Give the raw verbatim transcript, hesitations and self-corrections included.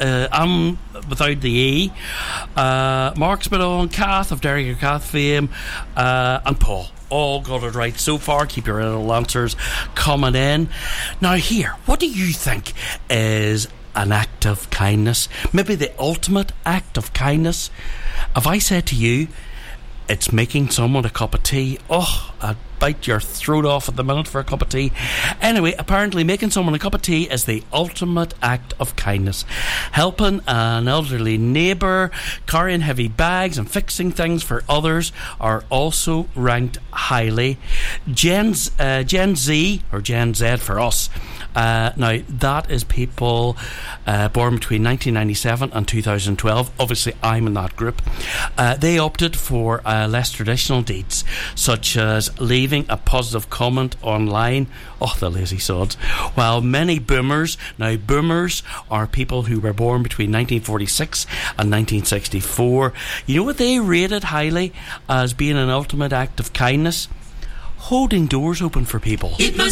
uh, I'm without the E. Uh, Mark's been on, Kath of Derry or Kath fame, uh, and Paul. All got it right so far. Keep your little answers coming in. Now here, what do you think is an act of kindness? Maybe the ultimate act of kindness? If I said to you, it's making someone a cup of tea, oh, I'd bite your throat off at the minute for a cup of tea. Anyway, apparently making someone a cup of tea is the ultimate act of kindness. Helping an elderly neighbour, carrying heavy bags and fixing things for others are also ranked highly. Gen, uh, Gen Z, or Gen Z for us, Uh, now that is people uh, born between nineteen ninety-seven and two thousand twelve. Obviously I'm in that group. Uh, they opted for uh, less traditional deeds, such as leaving a positive comment online. Oh, the lazy sods. While many boomers, now boomers are people who were born between nineteen forty-six and nineteen sixty-four, you know what they rated highly as being an ultimate act of kindness? Holding doors open for people. It must